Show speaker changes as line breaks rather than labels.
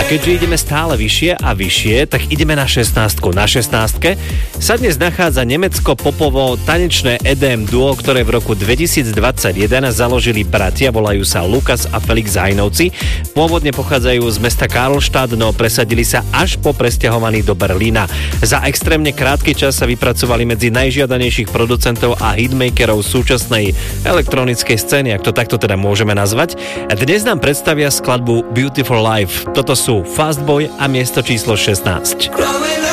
keďže ideme stále vyššie a vyššie, tak ideme na 16. Na 16. sa dnes nachádza nemecko-popovo tanečné EDM duo, ktoré v roku 2021 založili bratia, volajú sa Lukas a Felix Hajnovci. Pôvodne pochádzajú z mesta Karlštát, no presadili sa až po presťahovaní do Berlína. Za extrémne krátky čas sa vypracovali medzi najžiadanejších producentov a hitmakerov súčasnej elektronickej scény, ak to takto teda môžeme nazvať. Dnes nám predstavia skladbu Beautiful Life. Toto sú Fastboy a miesto číslo 16.